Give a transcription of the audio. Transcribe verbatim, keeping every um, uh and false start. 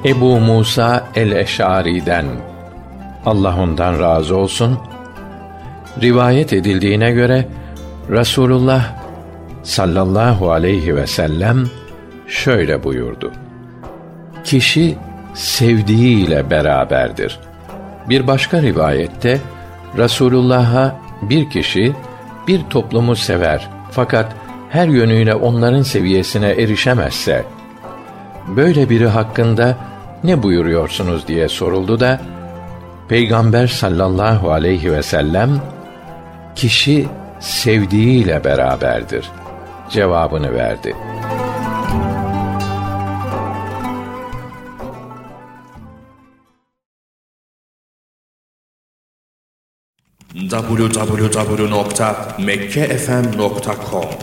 Ebu Musa el-Eş'ari'den, Allah ondan razı olsun, rivayet edildiğine göre Resulullah sallallahu aleyhi ve sellem şöyle buyurdu: Kişi sevdiğiyle beraberdir. Bir başka rivayette Resulullah'a bir kişi bir toplumu sever fakat her yönüyle onların seviyesine erişemezse, böyle biri hakkında ne buyuruyorsunuz diye soruldu da Peygamber sallallahu aleyhi ve sellem kişi sevdiğiyle beraberdir cevabını verdi. double-u double-u double-u nokta mekke f m nokta com